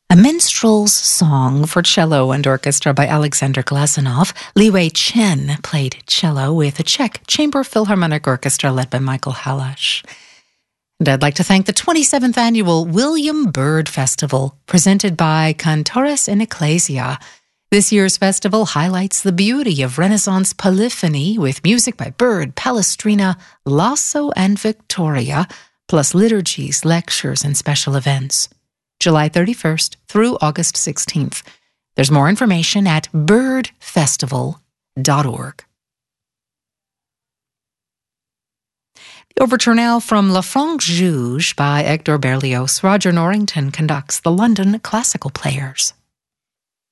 A Minstrel's Song for Cello and Orchestra by Alexander Glazunov. Li Wei Chen played cello with the Czech Chamber Philharmonic Orchestra led by Michael Halash. And I'd like to thank the 27th Annual William Byrd Festival, presented by Cantores in Ecclesia. This year's festival highlights the beauty of Renaissance polyphony with music by Byrd, Palestrina, Lasso, and Victoria, plus liturgies, lectures, and special events. July 31st through August 16th. There's more information at birdfestival.org. The overture now from La Franc Juge by Hector Berlioz. Roger Norrington conducts the London Classical Players.